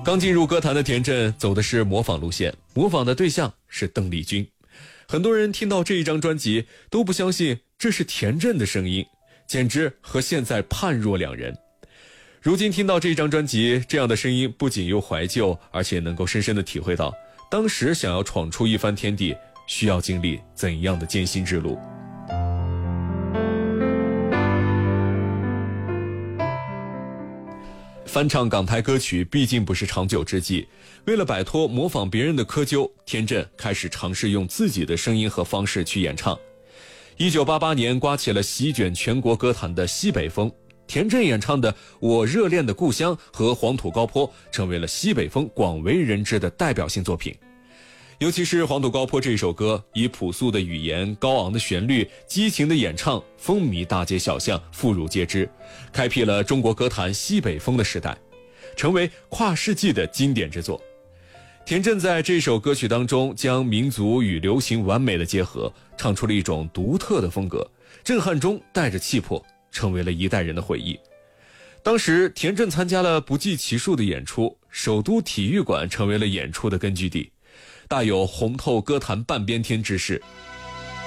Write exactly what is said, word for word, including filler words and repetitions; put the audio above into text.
刚进入歌坛的田震走的是模仿路线，模仿的对象是邓丽君。很多人听到这一张专辑都不相信这是田震的声音，简直和现在判若两人。如今听到这张专辑，这样的声音不仅又怀旧，而且能够深深地体会到当时想要闯出一番天地需要经历怎样的艰辛之路。翻唱港台歌曲毕竟不是长久之计，为了摆脱模仿别人的窠臼，田震开始尝试用自己的声音和方式去演唱。一九八八年刮起了席卷全国歌坛的西北风，田震演唱的《我热恋的故乡》和《黄土高坡》成为了西北风广为人知的代表性作品。尤其是《黄土高坡》这首歌，以朴素的语言、高昂的旋律、激情的演唱，风靡大街小巷，妇孺皆知，开辟了中国歌坛西北风的时代，成为跨世纪的经典之作。田震在这首歌曲当中将民族与流行完美的结合，唱出了一种独特的风格，震撼中带着气魄，成为了一代人的回忆。当时田震参加了不计其数的演出，首都体育馆成为了演出的根据地，大有红透歌坛半边天之势。